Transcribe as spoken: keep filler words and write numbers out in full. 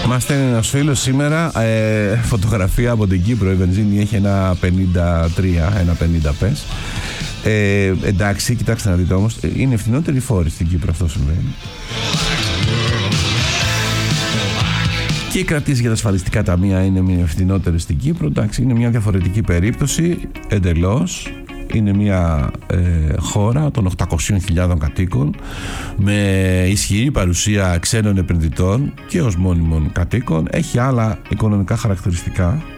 Μας στέλνει ένας φίλος σήμερα ε, φωτογραφία από την Κύπρο. Η βενζίνη έχει ένα πενήντα τρία, ένα πενήντα πες. Ε, εντάξει, κοιτάξτε να δείτε όμως, είναι φθηνότεροι φόροι στην Κύπρο, αυτό συμβαίνει. Και οι κρατήσεις για τα ασφαλιστικά ταμεία είναι φθηνότερες στην Κύπρο. Εντάξει, είναι μια διαφορετική περίπτωση εντελώς. Είναι μια ε, χώρα των οκτακόσιες χιλιάδες κατοίκων με ισχυρή παρουσία ξένων επενδυτών και ως μόνιμων κατοίκων. Έχει άλλα οικονομικά χαρακτηριστικά